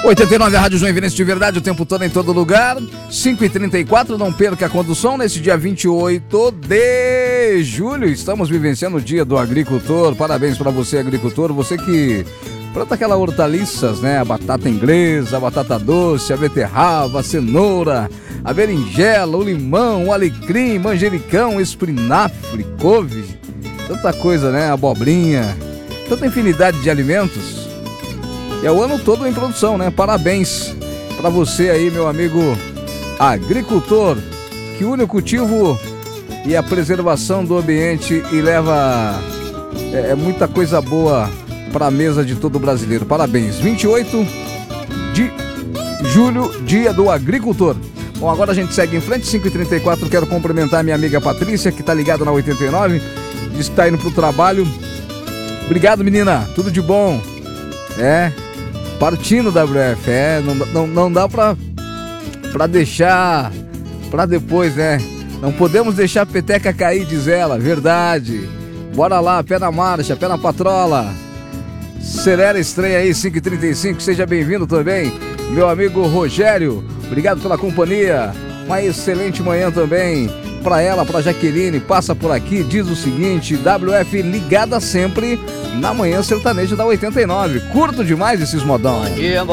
89, a Rádio Joinvilense de verdade, o tempo todo em todo lugar. 5h34, não perca a condução nesse dia 28 de julho. Estamos vivenciando o dia do agricultor. Parabéns para você, agricultor. Você que planta aquelas hortaliças, né? A batata inglesa, a batata doce, a beterraba, a cenoura, a berinjela, o limão, o alecrim, manjericão, espinafre, couve. Tanta coisa, né? Abobrinha. Tanta infinidade de alimentos. É o ano todo em produção, né? Parabéns para você aí, meu amigo agricultor, que une o cultivo e a preservação do ambiente e leva muita coisa boa para a mesa de todo brasileiro. Parabéns. 28 de julho, dia do agricultor. Bom, agora a gente segue em frente, 5h34. Quero cumprimentar minha amiga Patrícia, que tá ligada na 89, está indo pro trabalho. Obrigado, menina. Tudo de bom. Partindo WF, não dá pra deixar pra depois, né? Não podemos deixar a peteca cair, diz ela, verdade. Bora lá, pé na marcha, pé na patrola. Acelera estranha aí, 5h35, seja bem-vindo também, meu amigo Rogério. Obrigado pela companhia, uma excelente manhã também. Pra ela, pra Jaqueline, passa por aqui, diz o seguinte: WF ligada sempre na manhã sertaneja da 89. Curto demais esses modão. Bom dia,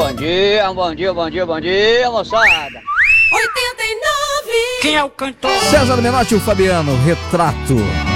moçada. 89. Quem é o cantor? César Menotti e o Fabiano, Retrato.